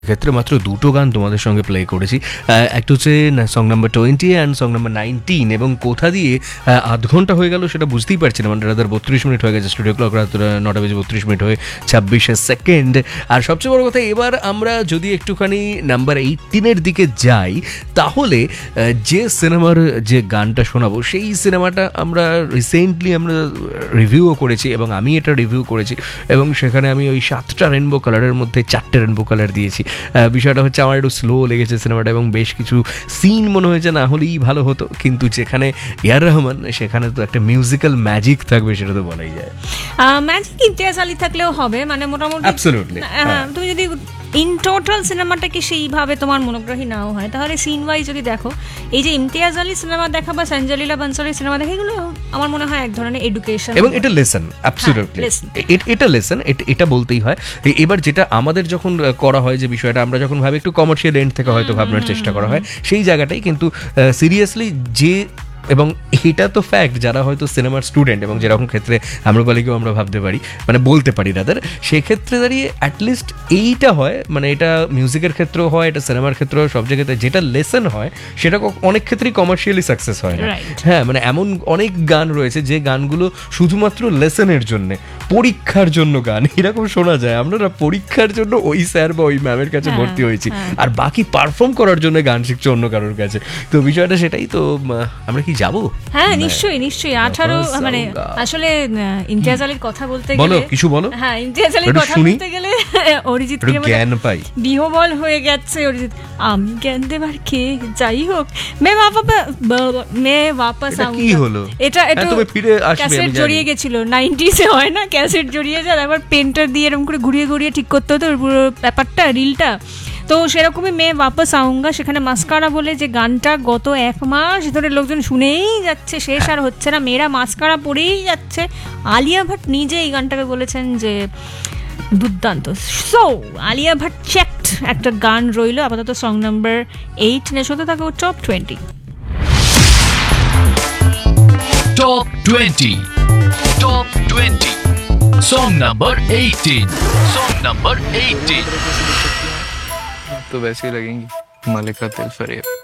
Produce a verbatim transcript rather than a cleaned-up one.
ক্ষেত্রে মাত্র দুটো গান তোমাদের সঙ্গে প্লে করেছি, একটা হচ্ছে song number twenty and song number nineteen, এবং কোথা দিয়ে আধ ঘন্টা হয়ে গেল সেটা বুঝতেই পারছি না, মানে রাত বত্রিশ মিনিট হয়ে গেছে, স্টুডিও ক্লক রাত নটা বেজে বত্রিশ মিনিট হয়ে ছাব্বিশে সেকেন্ড। আর সবচেয়ে বড় কথা, এবার আমরা যদি একটুখানি নাম্বার এইটিনের দিকে যাই, তাহলে যে সিনেমার যে গানটা শোনাবো সেই সিনেমাটা আমরা রিসেন্টলি আমরা রিভিউও করেছি, এবং আমি এটা রিভিউ করেছি, এবং সেখানে আমি ওই সাতটা রেনবো কালারের মধ্যে চারটে রেনবো কালার দিয়েছি। বিষয়টা হচ্ছে আমার একটু স্লো লেগেছে সিনেমাটা, এবং বেশ কিছু সিন মনে হয়েছে না হলেই ভালো হতো, কিন্তু যেখানে এআর রহমান সেখানে তো একটা মিউজিক্যাল ম্যাজিক থাকবে, সেটা তো বলাই যায়। ম্যাজিক ইমতিয়াজ আলী থাকলেও হবে, মানে মোটামুটি অ্যাবসলিউটলি। তুমি যদি ইন টোটাল সিনেমাটাকে সেইভাবে তোমার মনোগ্রাহী নাও হয়, তাহলে সিন ওয়াইজ যদি দেখো, এই যে ইমতিয়াজ আলী সিনেমা দেখা বা সঞ্জলীলা বানসালীর সিনেমা দেখা, এগুলো আমার মনে হয় এক ধরনের এডুকেশন, এবং এটা লেসন। অ্যাবসলিউটলি এটা লেসন, এটা বলতেই হয়। এবার যেটা আমাদের যখন করা হয় যে বিষয়টা, আমরা যখন ভাবি একটু কমার্শিয়াল এন্ড থেকে হয়তো ভাবনার চেষ্টা করা হয়, সেই জায়গাটাই কিন্তু সিরিয়াসলি যে, এবং এটা তো ফ্যাক্ট, যারা হয়তো সিনেমার স্টুডেন্ট এবং যেরকম ক্ষেত্রে আম্রপালিকেও আমরা ভাবতে পারি, মানে বলতে পারি রাদার, সেক্ষেত্রে দাঁড়িয়ে অ্যাটলিস্ট এইটা হয়, মানে এটা মিউজিকের ক্ষেত্রেও হয়, এটা সিনেমার ক্ষেত্রেও, সব জায়গাতে যেটা লেসন হয় সেটা অনেক ক্ষেত্রেই কমার্শিয়ালি সাকসেস হয় না। হ্যাঁ, মানে এমন অনেক গান রয়েছে যে গানগুলো শুধুমাত্র লেসনের জন্যে, পরীক্ষার জন্য গান, এরকম শোনা যায়, আমরা পরীক্ষার জন্য ওই স্যার বা ওই ম্যামের কাছে ভর্তি হয়েছি, আর বাকি পারফর্ম করার জন্য গান শিখছে অন্য কারোর কাছে। তো বিষয়টা সেটাই। তো আমরা কি যাবো? হ্যাঁ, নিশ্চয়ই নিশ্চয়ই। আঠারো মানে আসলে ইমতিয়াজ আলীর কথা বলতে গেলে, কিছু বলো। হ্যাঁ, ইমতিয়াজ আলীর কথা বলতে গেলে অরিজিৎ জ্ঞান পাই, বিহবল হয়ে গেছে অরিজিৎ, আমি জ্ঞান দেবার কে, যাই হোক, মে বাবা মে বাপাস কি হলো, এটা এটা তুমি ফিরে আসবে, ক্যাসেট জড়িয়ে গেছিল, নাইনটিসে হয় না, ক্যাসেট জড়িয়ে যায়, আবার পেন্টার দিয়ে এরকম করে ঘুরিয়ে ঘুরিয়ে ঠিক করতে হতো পুরো ব্যাপারটা, রিলটা। তো সেরকমই মে বাপাস আউঙ্গা, সেখানে মাস্কারা বলে যে গানটা গত এক মাস ধরে লোকজন শুনেই যাচ্ছে, শেষ আর হচ্ছে না, মেয়েরা মাস্কারা পরেই যাচ্ছে। আলিয়া ভাট নিজে এই গানটাকে বলেছেন যে দুর্দান্ত। সো আলিয়া ভাট চেকড একটা গান রইল আপাতত সং নাম্বার এইট, নেশোতে থাকে top twenty. Top twenty, top twenty, song number eighteen, song number eighteen। तो वैसे ही लगेंगी मलिका दिल फरेब।